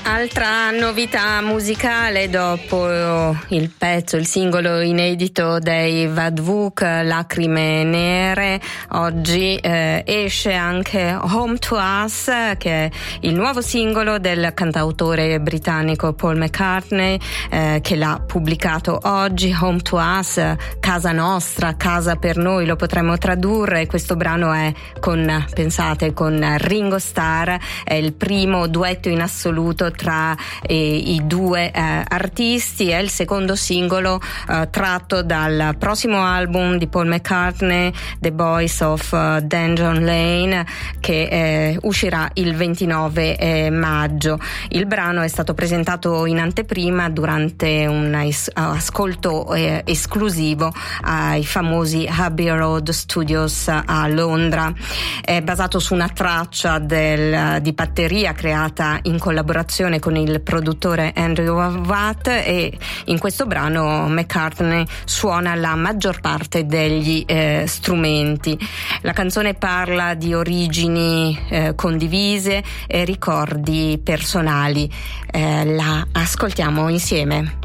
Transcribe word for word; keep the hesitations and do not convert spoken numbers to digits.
Altra novità musicale dopo il pezzo, il singolo inedito dei Vadvuk, Lacrime Nere, oggi eh, esce anche Home to Us, che è il nuovo singolo del cantautore britannico Paul McCartney, eh, che l'ha pubblicato oggi. Home to Us, casa nostra, casa per noi, lo potremmo tradurre. Questo brano è con, pensate, con Ringo Starr, è il primo duetto in assoluto tra eh, i due eh, artisti, è il secondo singolo eh, tratto dal prossimo album di Paul McCartney, The Boys of uh, Dungeon Lane, che eh, uscirà il ventinove eh, maggio. Il brano è stato presentato in anteprima durante un es- ascolto eh, esclusivo ai famosi Abbey Road Studios a Londra. È basato su una traccia del, di batteria creata in collaborazione con il produttore Andrew Watt, e in questo brano McCartney suona la maggior parte degli eh, strumenti. La canzone parla di origini eh, condivise e ricordi personali. Eh, la ascoltiamo insieme.